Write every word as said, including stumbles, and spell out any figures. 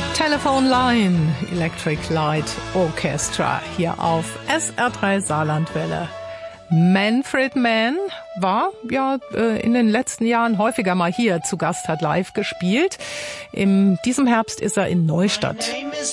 Telephone Line, Electric Light Orchestra, hier auf S R drei Saarlandwelle. Manfred Mann war ja in den letzten Jahren häufiger mal hier zu Gast, hat live gespielt. In diesem Herbst ist er in Neustadt.